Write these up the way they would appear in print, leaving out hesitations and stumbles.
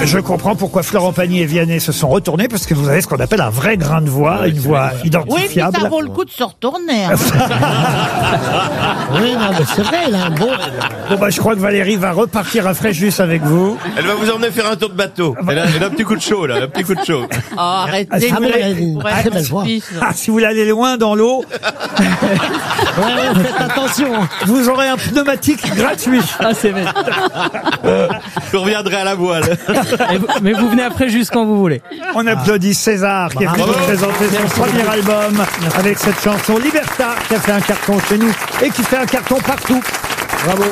Je comprends pourquoi Florent Pagny et Vianney se sont retournés, parce que vous avez ce qu'on appelle un vrai grain de voix, une voix Oui, mais identifiable. ça vaut le coup de se retourner. Hein. Oui, non, mais c'est vrai, là, bon. Bon, bah, je crois que Valérie va repartir à Fréjus avec vous. Elle va vous emmener faire un tour de bateau. Elle a un petit coup de chaud, là, un petit coup de chaud. Oh, arrêtez. Ah, si vous voulez- très belle voix. Ah, si vous voulez aller loin dans l'eau, Ouais, faites attention. vous aurez un pneumatique gratuit. Ah, c'est vrai. Je reviendrai à la voile. Mais vous venez après juste quand vous voulez. On applaudit César qui est venu nous présenter son premier album avec cette chanson Liberta qui a fait un carton chez nous et qui fait un carton partout. Bravo.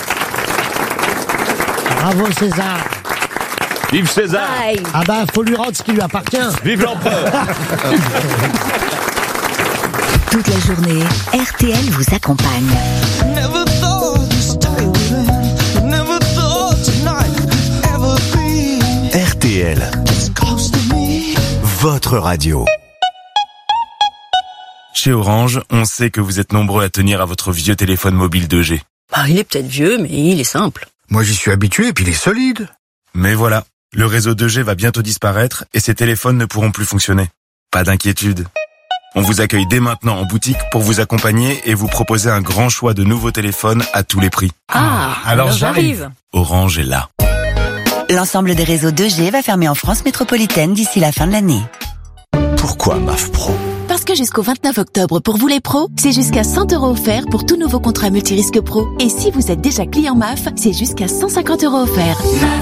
Bravo, César. Vive César. Ah bah, faut lui rendre ce qui lui appartient. Vive l'empereur. Toute la journée, RTL vous accompagne. RTL, votre radio. Chez Orange, on sait que vous êtes nombreux à tenir à votre vieux téléphone mobile 2G. Bah, il est peut-être vieux, mais il est simple. Moi j'y suis habitué et puis il est solide. Mais voilà, le réseau 2G va bientôt disparaître et ces téléphones ne pourront plus fonctionner. Pas d'inquiétude. On vous accueille dès maintenant en boutique pour vous accompagner et vous proposer un grand choix de nouveaux téléphones à tous les prix. Ah, alors j'arrive. Orange est là. L'ensemble des réseaux 2G va fermer en France métropolitaine d'ici la fin de l'année. Pourquoi MAF Pro? Parce que jusqu'au 29 octobre, pour vous les pros, c'est jusqu'à 100 € offerts pour tout nouveau contrat multirisque pro. Et si vous êtes déjà client MAF, c'est jusqu'à 150 € offerts.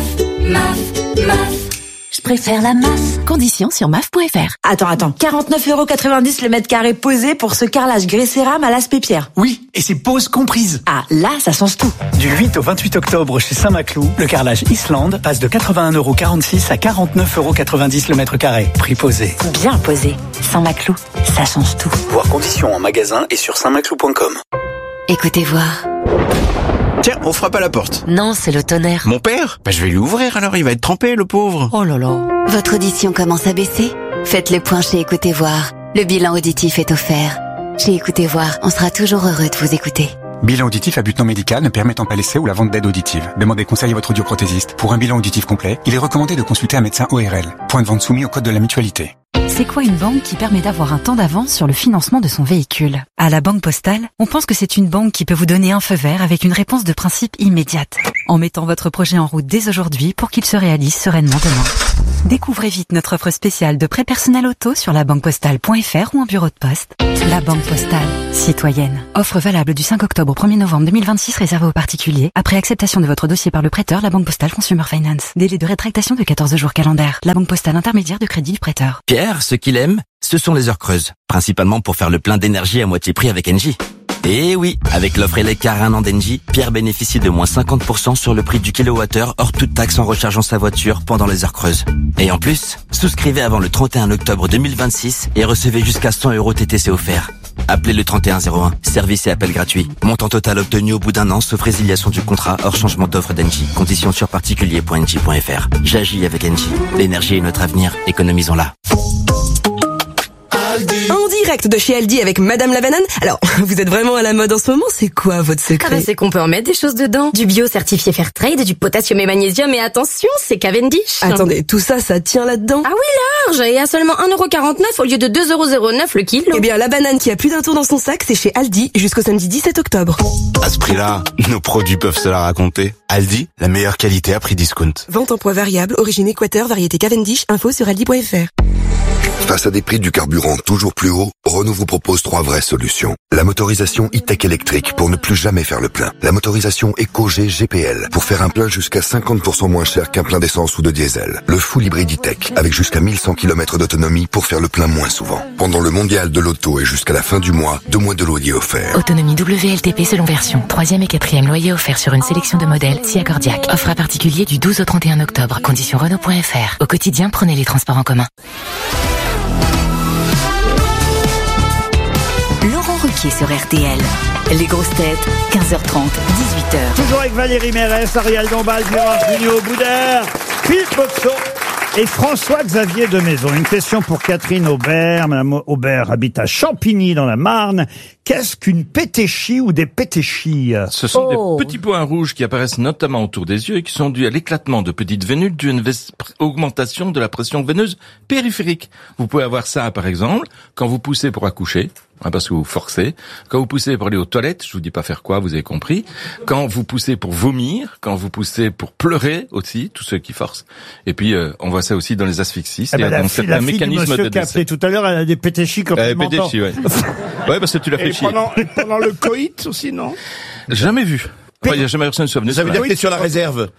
MAF. Je préfère la MAF. Conditions sur MAF.fr. Attends. 49,90 € le mètre carré posé pour ce carrelage grès-cérame à l'aspect pierre. Oui, et c'est pause comprise. Ah, là, ça change tout. Du 8 au 28 octobre chez Saint-Maclou, le carrelage Islande passe de 81,46 € à 49,90 € le mètre carré. Prix posé. Bien posé. Saint-Maclou, ça change tout. Voir conditions en magasin et sur saintmaclou.com. Écoutez voir. Tiens, on frappe à la porte. Non, c'est le tonnerre. Mon père? Bah je vais lui ouvrir alors, il va être trempé le pauvre. Oh là là. Votre audition commence à baisser? Faites le point chez Écoutez voir. Le bilan auditif est offert. Chez Écoutez voir, on sera toujours heureux de vous écouter. Bilan auditif à but non médical ne permettant pas l'essai ou la vente d'aide auditive. Demandez conseil à votre audioprothésiste. Pour un bilan auditif complet, il est recommandé de consulter un médecin ORL. Point de vente soumis au code de la mutualité. C'est quoi une banque qui permet d'avoir un temps d'avance sur le financement de son véhicule? À la Banque Postale, on pense que c'est une banque qui peut vous donner un feu vert avec une réponse de principe immédiate, en mettant votre projet en route dès aujourd'hui pour qu'il se réalise sereinement demain. Découvrez vite notre offre spéciale de prêt personnel auto sur labanquepostale.fr ou en bureau de poste. La Banque Postale, citoyenne. Offre valable du 5 octobre au 1er novembre 2026 réservée aux particuliers. Après acceptation de votre dossier par le prêteur, la Banque Postale Consumer Finance. Délai de rétractation de 14 jours calendaires. La Banque Postale intermédiaire de crédit du prêteur. Pierre, ce qu'il aime, ce sont les heures creuses. Principalement pour faire le plein d'énergie à moitié prix avec Engie. Et oui, avec l'offre Car 1 an d'Engie, Pierre bénéficie de moins 50% sur le prix du kilowattheure hors toute taxe en rechargeant sa voiture pendant les heures creuses. Et en plus, souscrivez avant le 31 octobre 2026 et recevez jusqu'à 100 € TTC offerts. Appelez le 3101, service et appel gratuit. Montant total obtenu au bout d'un an, sauf résiliation du contrat hors changement d'offre d'Engie. Conditions sur particulier.engie.fr. J'agis avec Engie. L'énergie est notre avenir, économisons-la. En direct de chez Aldi avec Madame la Banane. Alors, vous êtes vraiment à la mode en ce moment, c'est quoi votre secret? C'est qu'on peut en mettre des choses dedans. Du bio certifié Fairtrade, du potassium et magnésium, et attention, c'est Cavendish. Attendez, tout ça, ça tient là-dedans? Ah oui, large, et à seulement 1,49 € au lieu de 2,09 € le kilo. Eh bien, la banane qui a plus d'un tour dans son sac, c'est chez Aldi jusqu'au samedi 17 octobre. À ce prix-là, nos produits peuvent se la raconter. Aldi, la meilleure qualité à prix discount. Vente en poids variable, origine Équateur, variété Cavendish, info sur aldi.fr. Face à des prix du carburant toujours plus hauts, Renault vous propose 3 vraies solutions. La motorisation e-tech électrique pour ne plus jamais faire le plein. La motorisation EcoG GPL pour faire un plein jusqu'à 50% moins cher qu'un plein d'essence ou de diesel. Le full hybride e-tech avec jusqu'à 1100 km d'autonomie pour faire le plein moins souvent. Pendant le mondial de l'auto et jusqu'à la fin du mois, 2 mois de loyer offerts. Autonomie WLTP selon version. 3e et 4e loyer offert sur une sélection de modèles si accordiaque. Offre à particulier du 12 au 31 octobre. Conditions Renault.fr. Au quotidien, prenez les transports en commun. Laurent Ruquier sur RTL. Les grosses têtes, 15h30, 18h. Toujours avec Valérie Mérès, Ariel Dombal, Gérard Jugnot, Boudère, Philippe Boxon Et François-Xavier de Maison, une question pour Catherine Aubert. Madame Aubert habite à Champigny dans la Marne. Qu'est-ce qu'une pétéchie ou des pétéchies? Ce sont des petits points rouges qui apparaissent notamment autour des yeux et qui sont dus à l'éclatement de petites vénules due à une augmentation de la pression veineuse périphérique. Vous pouvez avoir ça, par exemple, quand vous poussez pour accoucher. Parce que vous forcez. Quand vous poussez pour aller aux toilettes, je vous dis pas faire quoi, vous avez compris. Quand vous poussez pour vomir, quand vous poussez pour pleurer aussi, tous ceux qui forcent. Et puis on voit ça aussi dans les asphyxies. La fille du monsieur qui a appelé tout à l'heure, elle a des pétéchies quand elle m'entend. Pétéchies, ouais. Ouais, parce que tu l'as fait chier. Pendant le coït aussi, non? Jamais vu. Il n'y a jamais personne qui soit venu. Ça veut dire que t'es sur la réserve.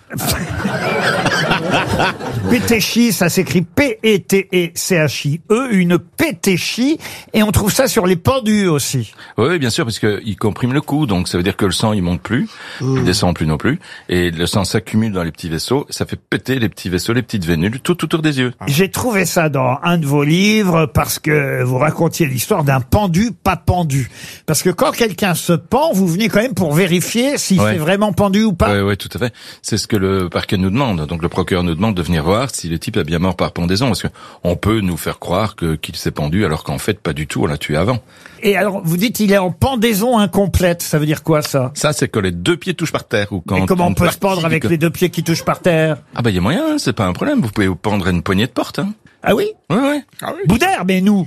Pétéchie, ça s'écrit P-E-T-E-C-H-I-E, une pétéchie, et on trouve ça sur les pendus aussi. Oui, bien sûr, parce qu'il comprime le cou, donc ça veut dire que le sang il monte plus, il descend plus non plus, et le sang s'accumule dans les petits vaisseaux, ça fait péter les petits vaisseaux, les petites vénules, tout autour des yeux. J'ai trouvé ça dans un de vos livres parce que vous racontiez l'histoire d'un pendu pas pendu. Parce que quand quelqu'un se pend, vous venez quand même pour vérifier si c'est vraiment pendu ou pas. Oui, tout à fait. C'est ce que le parquet nous demande. Donc le procureur nous demande de venir voir si le type est bien mort par pendaison, parce que on peut nous faire croire qu'il s'est pendu alors qu'en fait pas du tout, on l'a tué avant. Et alors vous dites il est en pendaison incomplète, ça veut dire quoi ça? Ça c'est quand les deux pieds touchent par terre ou quand. Et comment on peut se pendre avec les deux pieds qui touchent par terre? Ah il y a moyen, c'est pas un problème. Vous pouvez vous pendre à une poignée de porte. Ah oui? Oui. Ah oui. Boudère, mais nous.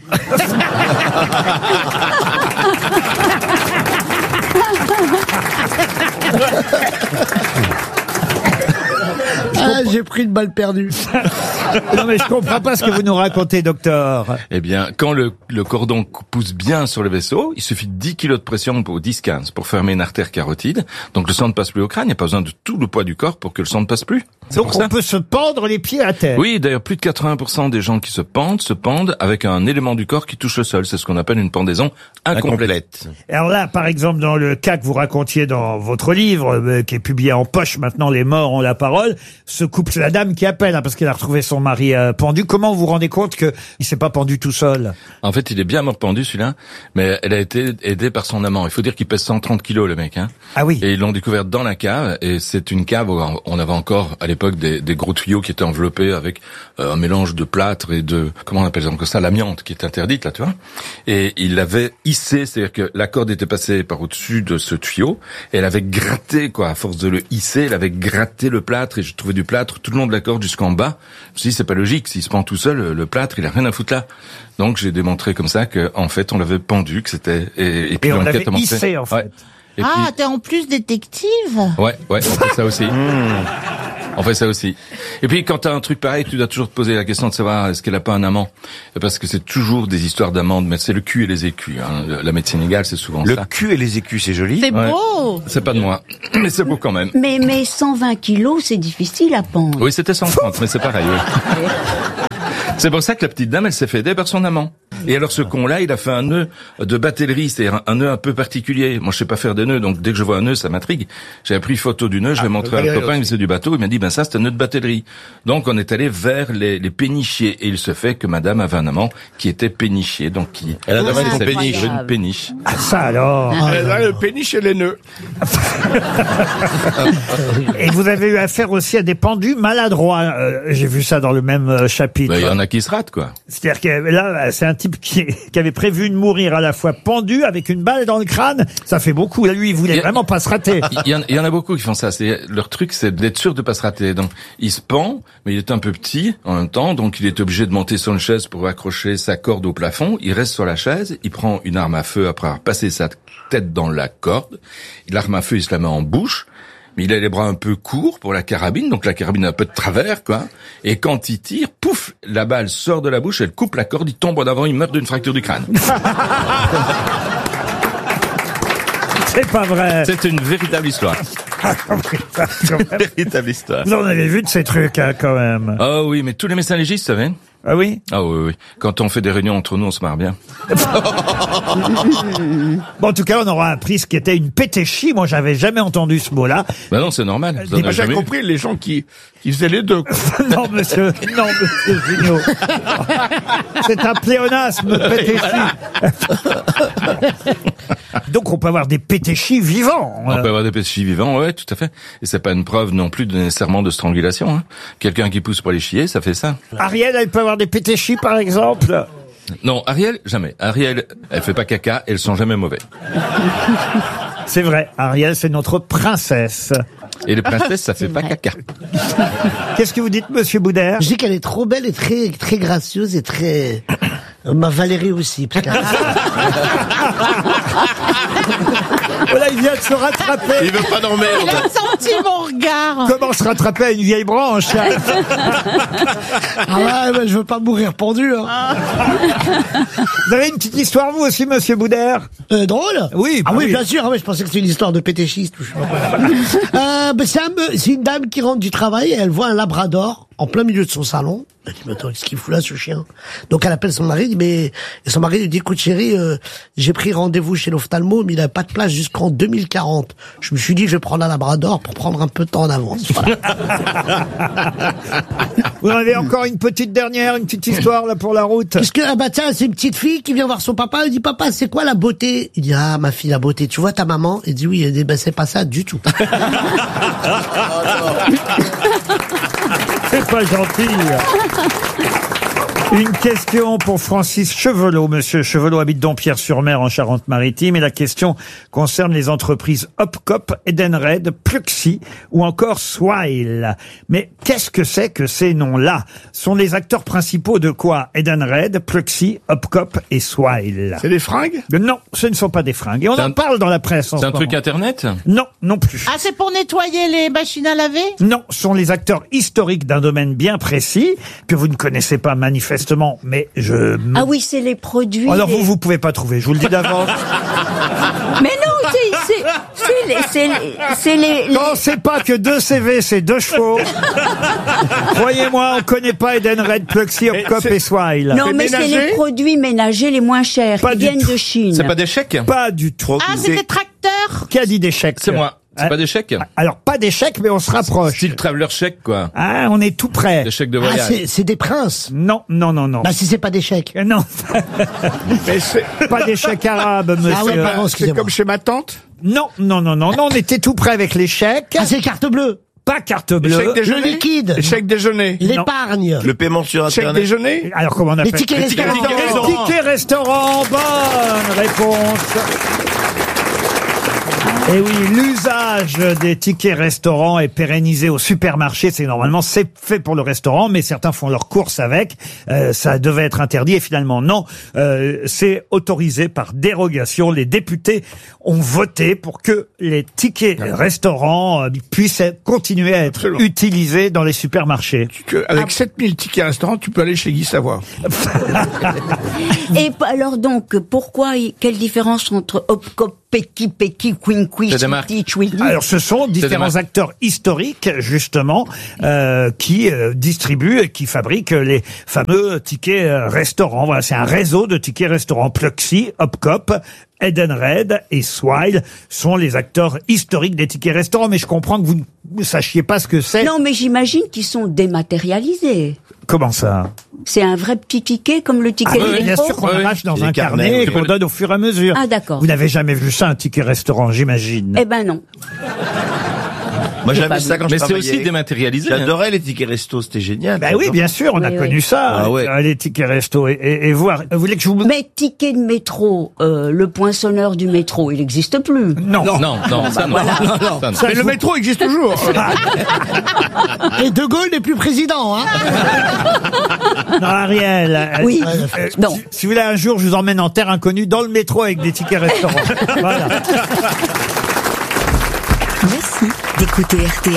Ah, j'ai pris une balle perdue. Non mais je comprends pas ce que vous nous racontez, docteur. Eh bien, quand le cordon pousse bien sur le vaisseau, il suffit de 10 kg de pression pour 10-15 pour fermer une artère carotide. Donc le sang ne passe plus au crâne, il n'y a pas besoin de tout le poids du corps pour que le sang ne passe plus. Donc on peut se pendre les pieds à terre. Oui, d'ailleurs plus de 80% des gens qui se pendent avec un élément du corps qui touche le sol. C'est ce qu'on appelle une pendaison incomplète. Alors là, par exemple, dans le cas que vous racontiez dans votre livre, qui est publié en poche maintenant, Les morts ont la parole, ce couple, c'est la dame qui appelle, parce qu'elle a retrouvé son mari pendu. Comment vous vous rendez compte qu'il s'est pas pendu tout seul? En fait, il est bien mort pendu celui-là, mais elle a été aidée par son amant. Il faut dire qu'il pèse 130 kilos le mec. Ah oui. Et ils l'ont découvert dans la cave, et c'est une cave où on avait encore à l'époque des gros tuyaux qui étaient enveloppés avec un mélange de plâtre et de, comment on appelle ça, l'amiante qui est interdite là, tu vois. Et il l'avait hissé, c'est-à-dire que la corde était passée par au-dessus de ce tuyau, et elle avait gratté, à force de le hisser, elle avait gratté le plâtre, et je trouvais du plâtre tout le long de la corde jusqu'en bas. Je me suis dit, c'est pas logique, s'il se pend tout seul, le plâtre, il a rien à foutre là. Donc j'ai démontré comme ça que, en fait, on l'avait pendu, que c'était, et puis on l'avait hissé, en fait. Ouais. Et puis... t'es en plus détective? Ouais, on fait ça aussi. On fait ça aussi. Et puis, quand t'as un truc pareil, tu dois toujours te poser la question de savoir est-ce qu'elle a pas un amant. Parce que c'est toujours des histoires d'amants, mais c'est le cul et les écus. La médecine égale, c'est souvent ça. Le cul et les écus, c'est joli. C'est beau. C'est pas de moi, mais c'est beau quand même. Mais 120 kilos, c'est difficile à pendre. Oui, c'était 130, mais c'est pareil, oui. C'est pour ça que la petite dame, elle s'est fait aider par son amant. Et alors ce con-là, il a fait un nœud de batellerie, c'est-à-dire un nœud un peu particulier. Moi, je sais pas faire de nœuds, donc dès que je vois un nœud, ça m'intrigue. J'ai pris photo du nœud, je l'ai montré à un copain, il faisait du bateau, il m'a dit, ça, c'est un nœud de batellerie. Donc, on est allé vers les pénichiers. Et il se fait que madame avait un amant qui était pénichier, donc elle a demandé son péniche. Une péniche. Ah, ça alors. Elle a le péniche et les nœuds. Et vous avez eu affaire aussi à des pendus maladroits. J'ai vu ça dans le même chapitre. Il y en a qui se ratent, quoi. C'est-à-dire que là, c'est un type qui avait prévu de mourir à la fois pendu avec une balle dans le crâne. Ça fait beaucoup. Là, lui, il voulait vraiment pas se rater. Il y en a beaucoup qui font ça. Leur truc, c'est d'être sûr de pas se rater. Donc, il se pend, mais il est un peu petit en même temps, donc il est obligé de monter sur une chaise pour accrocher sa corde au plafond. Il reste sur la chaise, il prend une arme à feu après avoir passé sa tête dans la corde. L'arme à feu, il se la met en bouche. Mais il a les bras un peu courts pour la carabine, donc la carabine a un peu de travers, quoi. Et quand il tire, pouf, la balle sort de la bouche, elle coupe la corde, il tombe en avant, il meurt d'une fracture du crâne. C'est pas vrai. C'est une véritable histoire. Véritable histoire. Vous en avez vu de ces trucs, quand même. Ah oui, mais tous les médecins légistes, ça va. Ah oui? Ah oui. Quand on fait des réunions entre nous, on se marre bien. Bon, en tout cas, on aura appris ce qu'était une pétéchie. Moi, j'avais jamais entendu ce mot-là. Non, c'est normal. J'ai pas compris les gens qui faisaient les deux. Non, monsieur Junio. C'est un pléonasme, pétéchie. Donc on peut avoir des pétéchis vivants. On peut avoir des pétéchis vivants, ouais, tout à fait. Et c'est pas une preuve non plus nécessairement de strangulation. Hein. Quelqu'un qui pousse pour aller chier, ça fait ça. Ariel, elle peut avoir des pétéchis, par exemple. Non, Ariel, jamais. Ariel, elle fait pas caca, elles sont jamais mauvais. C'est vrai, Ariel, c'est notre princesse. Et les princesses, ça fait pas caca. Qu'est-ce que vous dites, monsieur Boudère? Je dis qu'elle est trop belle et très, très gracieuse et très... Ma Valérie aussi. Parce qu'elle... Voilà, il vient de se rattraper. Il veut pas d'emmerde. Il a senti mon regard. Comment se rattraper à une vieille branche? Ah ouais, je veux pas mourir pendu. Hein. Vous avez une petite histoire, vous aussi, monsieur Boudère? Drôle? Oui. Ah oui, bien sûr. Ah ouais, je pensais que c'était une histoire de pétéchiste. C'est une dame qui rentre du travail et elle voit un labrador en plein milieu de son salon. Elle dit, mais attends, qu'est-ce qu'il fout là, ce chien? Donc elle appelle son mari, et son mari lui dit, écoute chérie, j'ai pris rendez-vous chez l'ophtalmo, mais il n'a pas de place jusqu'en 2040. Je me suis dit, je vais prendre un labrador pour prendre un peu de temps d'avance. Voilà. Vous en avez encore une petite dernière, une petite histoire là pour la route? Parce que, ah bah tiens, c'est une petite fille qui vient voir son papa, elle dit, papa, c'est quoi la beauté? Il dit, ah, ma fille, la beauté, tu vois ta maman? Il dit, oui, elle dit, ben, c'est pas ça du tout. C'est pas gentil. Une question pour Francis Chevelot. Monsieur Chevelot habite Dompierre-sur-Mer en Charente-Maritime et la question concerne les entreprises Opcop, Edenred, Pluxee ou encore Swile. Mais qu'est-ce que c'est que ces noms-là? Sont les acteurs principaux de quoi? Edenred, Pluxee, Opcop et Swile. C'est des fringues? Non, ce ne sont pas des fringues. Et on en parle dans la presse en ce C'est un moment. truc internet? Non, non plus. Ah, c'est pour nettoyer les machines à laver? Non, ce sont les acteurs historiques d'un domaine bien précis que vous ne connaissez pas manifestement, mais je... Ah oui, c'est les produits. Alors les... vous pouvez pas trouver, je vous le dis d'avance. Mais non, c'est les... Non, c'est pas que 2 CV, c'est 2 chevaux. Croyez-moi, on connaît pas Edenred, Pluxee, Opcop et Swile. Non, mais c'est les produits ménagers les moins chers qui viennent de Chine. C'est pas des chèques? Pas du tout. Ah, c'est des tracteurs? Qui a dit des chèques? C'est moi. C'est pas des chèques? Alors, pas des chèques, mais on se rapproche. Style traveler chèque, quoi. Ah, on est tout près. Des chèques de Ah, voyage. c'est des princes. Non, non, non, non. Bah, si c'est pas des chèques. Non. Mais c'est Pas des chèques arabes, monsieur. Ah ouais, pardon, c'est excusez-moi. comme chez ma tante? Non, non, non, non, non, on était tout près avec les chèques. Ah, c'est carte bleue. Pas carte Les bleue. chèques déjeuner? Le liquide. Les chèques déjeuner? L'épargne. Le paiement sur Chèques Internet. déjeuner? Alors, comment on appelle? Les tickets restaurants. Les tickets restaurants. Bonne réponse. Et oui, l'usage des tickets restaurants est pérennisé au supermarché. C'est fait pour le restaurant, mais certains font leurs courses avec. Ça devait être interdit et finalement non. C'est autorisé par dérogation. Les députés ont voté pour que les tickets restaurants puissent continuer à être Absolument. utilisés dans les supermarchés. Avec 7000 tickets restaurants, tu peux aller chez Guy Savoie. Et alors donc, quelle différence entre Opcop, Peki, Quinqui, C'est des marques. Chwiti? Alors, ce sont des différents marques. acteurs historiques, justement, qui distribuent et qui fabriquent les fameux tickets restaurants. Voilà, c'est un réseau de tickets restaurants. Pluxee, Opcop, Edenred et Swile sont les acteurs historiques des tickets restaurants. Mais je comprends que vous ne sachiez pas ce que c'est. Non, mais j'imagine qu'ils sont dématérialisés. Comment ça? C'est un vrai petit ticket comme le ticket de Bien métro? sûr qu'on arrache dans Les un carnets, carnet et oui. qu'on donne au fur et à mesure. Ah, d'accord. Vous n'avez jamais vu ça, un ticket restaurant, j'imagine. Eh ben non. Moi, j'avais pas ça quand Mais je c'est travaillais. aussi dématérialisé. hein. J'adorais les tickets resto, c'était génial. Ben oui, bien sûr, on a Oui, connu oui. ça, Ah ouais. les tickets resto. Et vous voulez que je vous... Mais ticket de métro, le poinçonneur du métro, il n'existe plus. Non. Non, ça non. Ça, non. Ça, Mais je le vous- métro existe toujours. Et De Gaulle n'est plus président, hein. Non, Ariel. Oui. Non. Si vous voulez, un jour, je vous emmène en terre inconnue dans le métro avec des tickets restaurants. Voilà. Merci d'écouter RTL.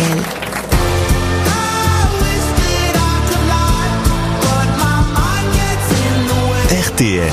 RTL.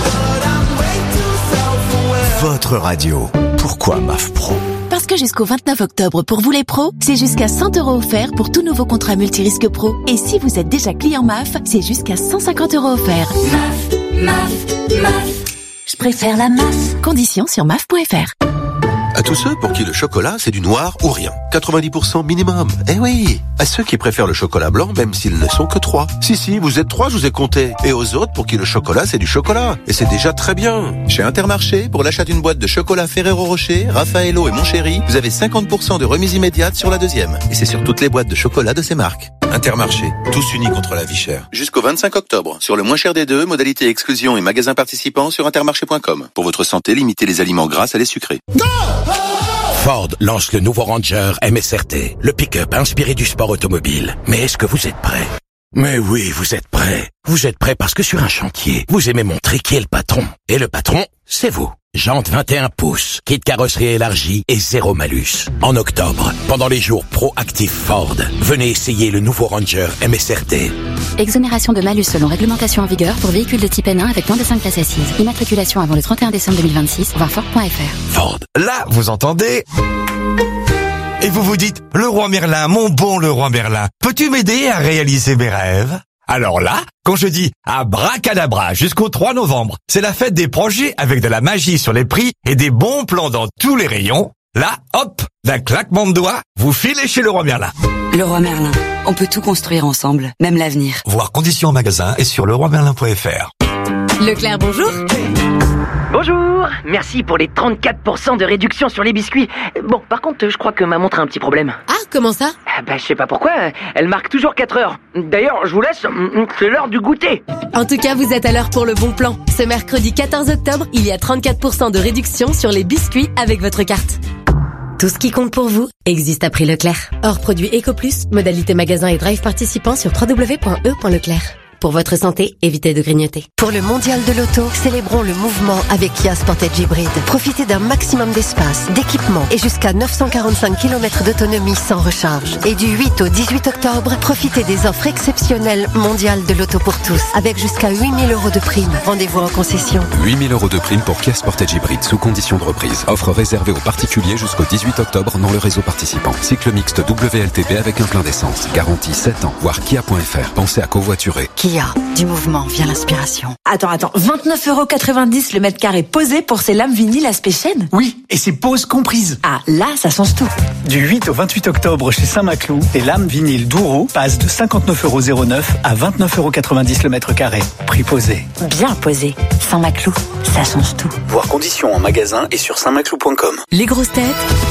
Votre radio. Pourquoi MAF Pro? Parce que jusqu'au 29 octobre, pour vous les pros, c'est jusqu'à 100 € offerts pour tout nouveau contrat multirisque pro. Et si vous êtes déjà client MAF, c'est jusqu'à 150 € offerts. MAF. Je préfère la MAF. Conditions sur MAF.fr. À tous ceux pour qui le chocolat, c'est du noir ou rien. 90% minimum. Eh oui. À ceux qui préfèrent le chocolat blanc, même s'ils ne sont que 3. Si, vous êtes 3, je vous ai compté. Et aux autres pour qui le chocolat, c'est du chocolat. Et c'est déjà très bien. Chez Intermarché, pour l'achat d'une boîte de chocolat Ferrero Rocher, Raffaello et Mon Chéri, vous avez 50% de remise immédiate sur la deuxième. Et c'est sur toutes les boîtes de chocolat de ces marques. Intermarché, tous unis contre la vie chère. Jusqu'au 25 octobre. Sur le moins cher des deux, modalité exclusion et magasins participants sur intermarché.com. Pour votre santé, limitez les aliments gras à les sucrés. Ford lance le nouveau Ranger MSRT, le pick-up inspiré du sport automobile. Mais est-ce que vous êtes prêts? Mais oui, vous êtes prêts. Vous êtes prêts parce que sur un chantier, vous aimez montrer qui est le patron. Et le patron, c'est vous. Jantes 21 pouces, kit carrosserie élargie et zéro malus. En octobre, pendant les jours pro-actifs Ford, venez essayer le nouveau Ranger MSRT. Exonération de malus selon réglementation en vigueur pour véhicules de type N1 avec moins de 5 places assises. Immatriculation avant le 31 décembre 2026, voir Ford.fr. Ford. Là, vous entendez? Et vous vous dites, Leroy Merlin, mon bon Leroy Merlin, peux-tu m'aider à réaliser mes rêves? Alors là, quand je dis abracadabra jusqu'au 3 novembre, c'est la fête des projets avec de la magie sur les prix et des bons plans dans tous les rayons. Là, hop, d'un claquement de doigts, vous filez chez Leroy Merlin. Leroy Merlin, on peut tout construire ensemble, même l'avenir. Voir conditions en magasin et sur leroymerlin.fr. Leclerc, bonjour. Bonjour, merci pour les 34% de réduction sur les biscuits. Bon, par contre, je crois que ma montre a un petit problème. Ah, comment ça? Je sais pas pourquoi, elle marque toujours 4 heures. D'ailleurs, je vous laisse, c'est l'heure du goûter. En tout cas, vous êtes à l'heure pour le bon plan. Ce mercredi 14 octobre, il y a 34% de réduction sur les biscuits avec votre carte. Tout ce qui compte pour vous existe à prix Leclerc. Hors produit EcoPlus, modalité magasin et drive participant sur www.e.leclerc. Pour votre santé, évitez de grignoter. Pour le mondial de l'auto, célébrons le mouvement avec Kia Sportage Hybrid. Profitez d'un maximum d'espace, d'équipement et jusqu'à 945 km d'autonomie sans recharge. Et du 8 au 18 octobre, profitez des offres exceptionnelles mondiales de l'auto pour tous, avec jusqu'à 8 000 € de prime. Rendez-vous en concession. 8 000 € de prime pour Kia Sportage Hybrid sous condition de reprise. Offre réservée aux particuliers jusqu'au 18 octobre dans le réseau participant. Cycle mixte WLTP avec un plein d'essence. Garantie 7 ans. Voir kia.fr. Pensez à covoiturer. Kia, du mouvement vient l'inspiration. Attends, 29,90 € le mètre carré posé pour ces lames vinyles aspect chêne? Oui, et c'est pose comprise. Ah, là, ça change tout. Du 8 au 28 octobre chez Saint-Maclou, les lames vinyles Douro passent de 59,09 € à 29,90 € le mètre carré. Prix posé. Bien posé. Saint-Maclou, ça change tout. Voir conditions en magasin et sur saintmaclou.com. Les grosses têtes,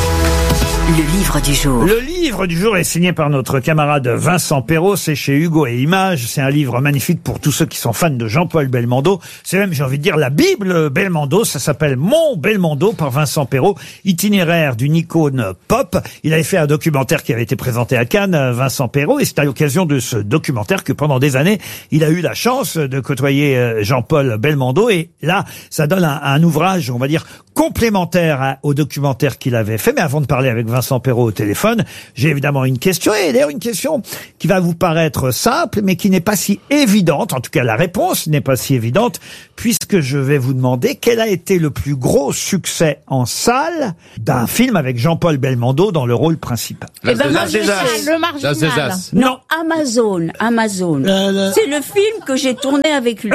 le livre du jour. Le livre du jour est signé par notre camarade Vincent Perrault. C'est chez Hugo et Images. C'est un livre magnifique pour tous ceux qui sont fans de Jean-Paul Belmondo. C'est même, j'ai envie de dire, la Bible Belmondo. Ça s'appelle Mon Belmondo par Vincent Perrault. Itinéraire d'une icône pop. Il avait fait un documentaire qui avait été présenté à Cannes, Vincent Perrault. Et c'est à l'occasion de ce documentaire que pendant des années, il a eu la chance de côtoyer Jean-Paul Belmondo. Et là, ça donne un ouvrage, on va dire, complémentaire au documentaire qu'il avait fait. Mais avant de parler avec Vincent Perrault au téléphone, j'ai évidemment une question, et d'ailleurs une question qui va vous paraître simple, mais qui n'est pas si évidente. En tout cas, la réponse n'est pas si évidente, puisque je vais vous demander quel a été le plus gros succès en salle d'un film avec Jean-Paul Belmondo dans le rôle principal. Le marginal. Non. Amazon. C'est le film que j'ai tourné avec lui.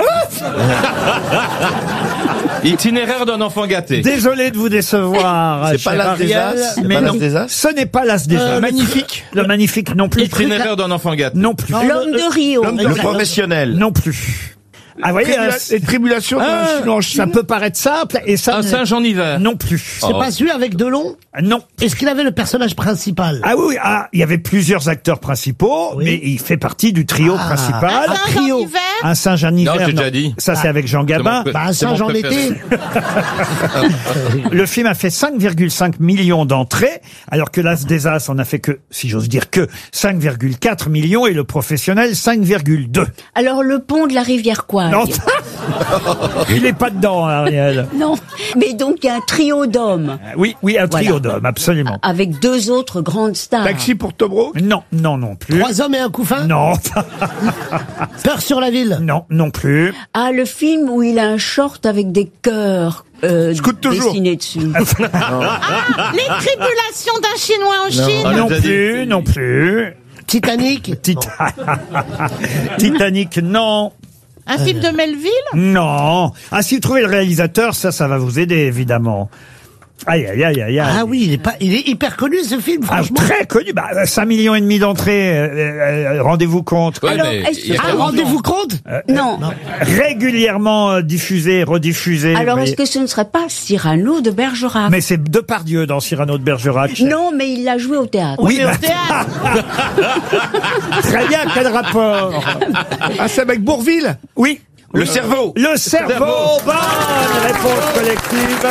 Itinéraire d'un enfant gâté. Désolé de vous décevoir. C'est pas cher l'As des Ariel, As. mais Pas non, l'As des As. ce n'est pas l'As des As. Magnifique. Le magnifique non plus. Itinéraire d'un enfant gâté. Non plus. L'homme de Rio. Le professionnel. Non plus. Ah, voyez, Les tribulations en Chine. ça peut paraître simple et ça. Un singe en hiver. Non plus. C'est pas celui avec Delon? Non. Est-ce qu'il avait le personnage principal? Ah oui, il y avait plusieurs acteurs principaux, mais il fait partie du trio principal. Un singe en hiver. Un singe en hiver. Non, j'ai déjà dit. Ça, c'est avec Jean Gabin. Un singe en été. Le film a fait 5,5 millions d'entrées, alors que l'As des As en a fait que, si j'ose dire que, 5,4 millions et le professionnel 5,2. Alors le pont de la rivière quoi? Non. Il n'est pas dedans, Ariel. Non, mais donc il y a un trio d'hommes. Oui, un trio d'hommes, absolument. Avec deux autres grandes stars. Taxi pour Tobro. Non plus. 3 hommes et un couffin? Non. Peur sur la ville? Non plus. Ah, le film où il a un short avec des cœurs Scoot toujours. dessinés dessus. Les tribulations d'un Chinois en Chine. Non plus. Titanic? Titanic, non. Un film de Melville? Non. Ah, si vous trouvez le réalisateur, ça va vous aider, évidemment. Aïe, aïe, aïe, aïe, aïe. Ah oui, il est hyper connu ce film, franchement. Très connu. 5,5 millions d'entrées. Rendez-vous compte. Alors, rendez-vous compte Non. Régulièrement diffusé, rediffusé. Alors, est-ce que ce ne serait pas Cyrano de Bergerac? Mais c'est Depardieu dans Cyrano de Bergerac. Non, mais il l'a joué au théâtre. Oui, au théâtre. Très bien, quel rapport? C'est avec Bourvil? Oui. Le cerveau. Le cerveau. Bonne réponse collective.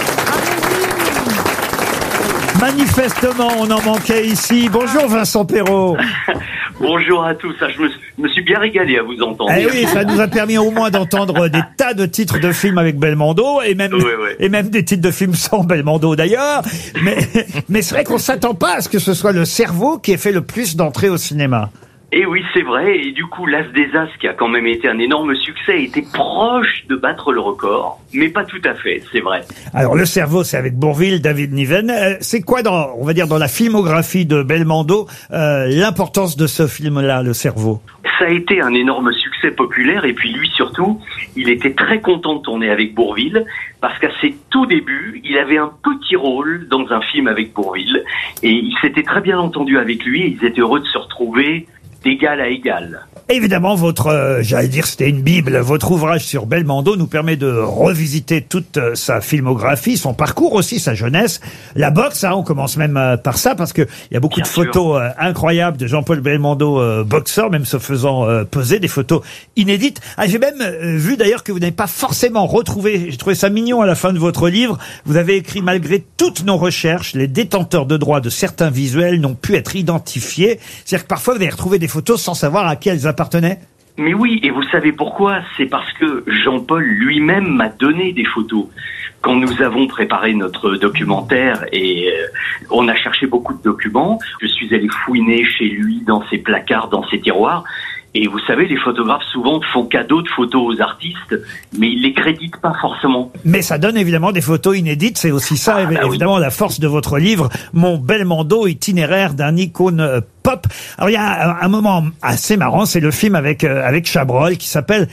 Manifestement, on en manquait ici. Bonjour Vincent Perrault. Bonjour à tous. Je me suis bien régalé à vous entendre. Eh oui, ça nous a permis au moins d'entendre des tas de titres de films avec Belmondo et même des titres de films sans Belmondo d'ailleurs. Mais c'est vrai qu'on s'attend pas à ce que ce soit le cerveau qui ait fait le plus d'entrées au cinéma. Et oui, c'est vrai. Et du coup, L'As des As, qui a quand même été un énorme succès, était proche de battre le record. Mais pas tout à fait, c'est vrai. Alors, Le cerveau, c'est avec Bourvil, David Niven. C'est quoi dans la filmographie de Belmondo, l'importance de ce film-là, Le cerveau? Ça a été un énorme succès populaire. Et puis lui, surtout, il était très content de tourner avec Bourvil. Parce qu'à ses tout débuts, il avait un petit rôle dans un film avec Bourvil. Et il s'était très bien entendu avec lui. Et ils étaient heureux de se retrouver d'égal à égal. Évidemment, j'allais dire c'était une bible, votre ouvrage sur Belmondo nous permet de revisiter toute sa filmographie, son parcours aussi, sa jeunesse, la boxe, on commence même par ça, parce que il y a beaucoup de photos incroyables de Jean-Paul Belmondo, boxeur, même se faisant poser, des photos inédites. J'ai même vu d'ailleurs que vous n'avez pas forcément retrouvé, j'ai trouvé ça mignon à la fin de votre livre, vous avez écrit: malgré toutes nos recherches, les détenteurs de droits de certains visuels n'ont pu être identifiés. C'est-à-dire que parfois vous avez retrouvé des photos sans savoir à qui elles appartenaient. Mais oui, et vous savez pourquoi? C'est parce que Jean-Paul lui-même m'a donné des photos. Quand nous avons préparé notre documentaire et on a cherché beaucoup de documents, je suis allé fouiner chez lui dans ses placards, dans ses tiroirs. Et vous savez, les photographes souvent font cadeau de photos aux artistes, mais ils les créditent pas forcément. Mais ça donne évidemment des photos inédites, c'est aussi ça, évidemment, la force de votre livre, Mon Belmondo, itinéraire d'un icône pop. Alors il y a un moment assez marrant, c'est le film avec Chabrol qui s'appelle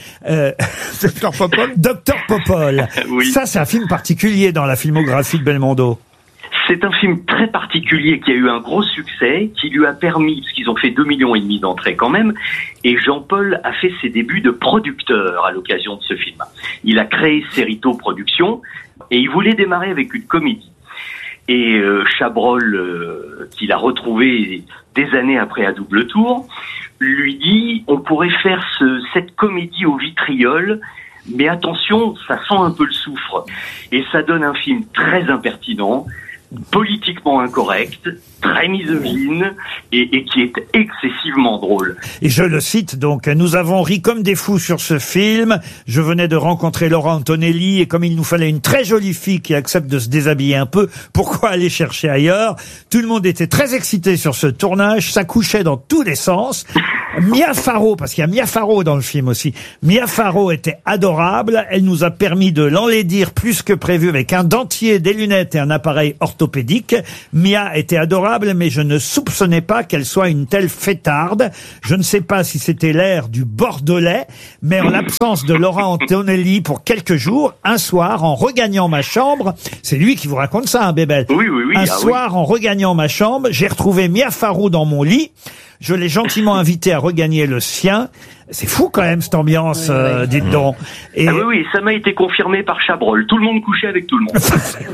Dr Popol. Dr Popol. Oui. Ça, c'est un film particulier dans la filmographie de Belmondo. C'est un film très particulier qui a eu un gros succès, qui lui a permis, parce qu'ils ont fait 2,5 millions d'entrées quand même, et Jean-Paul a fait ses débuts de producteur à l'occasion de ce film. Il a créé Cerrito Productions, et il voulait démarrer avec une comédie. Et Chabrol, qu'il a retrouvé des années après à double tour, lui dit: on pourrait faire cette comédie au vitriol, mais attention, ça sent un peu le soufre. Et ça donne un film très impertinent, politiquement incorrect, très misogyne et qui est excessivement drôle. Et je le cite donc: nous avons ri comme des fous sur ce film. Je venais de rencontrer Laura Antonelli et comme il nous fallait une très jolie fille qui accepte de se déshabiller un peu, pourquoi aller chercher ailleurs? Tout le monde était très excité sur ce tournage, ça couchait dans tous les sens. Mia Farrow, parce qu'il y a Mia Farrow dans le film aussi. Mia Farrow était adorable. Elle nous a permis de l'enlaidir plus que prévu avec un dentier, des lunettes et un appareil orthopédique. Mia était adorable, mais je ne soupçonnais pas qu'elle soit une telle fêtarde. Je ne sais pas si c'était l'air du Bordelais, mais en l'absence de Laura Antonelli pour quelques jours, un soir, en regagnant ma chambre, c'est lui qui vous raconte ça, Bébel. Oui. Un soir, en regagnant ma chambre, j'ai retrouvé Mia Farrow dans mon lit. Je l'ai gentiment invité à regagner le sien. C'est fou quand même cette ambiance, dites donc. Et... Ah oui, ça m'a été confirmé par Chabrol. Tout le monde couchait avec tout le monde.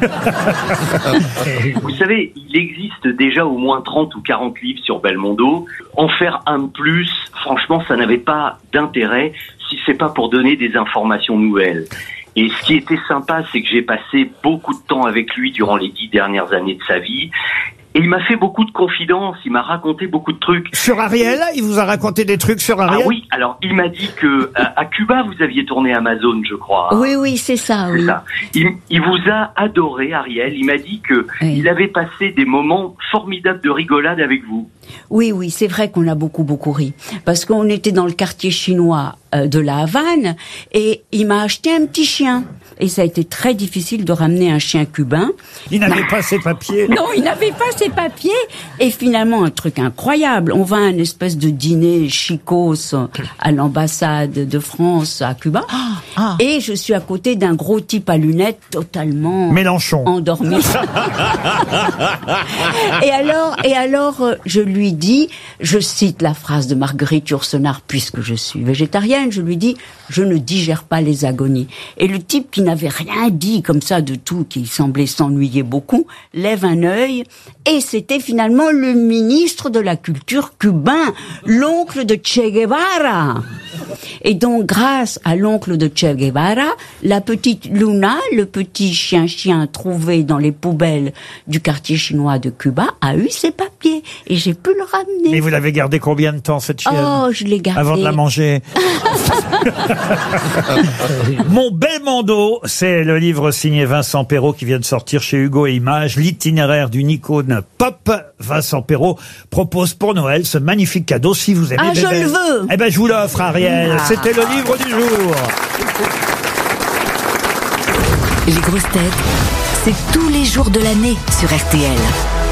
Vous savez, il existe déjà au moins 30 ou 40 livres sur Belmondo. En faire un de plus, franchement, ça n'avait pas d'intérêt si c'est pas pour donner des informations nouvelles. Et ce qui était sympa, c'est que j'ai passé beaucoup de temps avec lui durant les 10 dernières années de sa vie. Et il m'a fait beaucoup de confidences, il m'a raconté beaucoup de trucs. Sur Ariel, il vous a raconté des trucs sur Ariel? Ah oui, alors il m'a dit que à Cuba, vous aviez tourné Amazon, je crois. Oui, c'est ça, oui. C'est ça. Il vous a adoré, Ariel. Il m'a dit que il avait passé des moments formidables de rigolade avec vous. Oui, c'est vrai qu'on a beaucoup ri. Parce qu'on était dans le quartier chinois de la Havane et il m'a acheté un petit chien. Et ça a été très difficile de ramener un chien cubain. Il n'avait pas ses papiers. Non, il n'avait pas ses papiers. Et finalement, un truc incroyable. On va à une espèce de dîner chicos à l'ambassade de France à Cuba. Et je suis à côté d'un gros type à lunettes totalement Mélenchon. endormi. Et alors, je lui dis, je cite la phrase de Marguerite Yourcenar, puisque je suis végétarienne, je lui dis, je ne digère pas les agonies. Et le type qui n'avait rien dit comme ça de tout, qui semblait s'ennuyer beaucoup, lève un œil, et c'était finalement le ministre de la Culture cubain, l'oncle de Che Guevara. Et donc, grâce à l'oncle de Che Guevara, la petite Luna, le petit chien trouvé dans les poubelles du quartier chinois de Cuba, a eu ses papiers. Et j'ai pu le ramener. Mais vous l'avez gardé combien de temps, cette chienne? Oh, je l'ai gardée. Avant de la manger. Mon Belmondo, c'est le livre signé Vincent Perrault qui vient de sortir chez Hugo et Images, l'itinéraire d'une icône pop. Vincent Perrault propose pour Noël ce magnifique cadeau. Si vous aimez je le veux. Eh ben, je vous l'offre, Ariel. C'était le livre du jour. Les grosses têtes, c'est tous les jours de l'année sur RTL.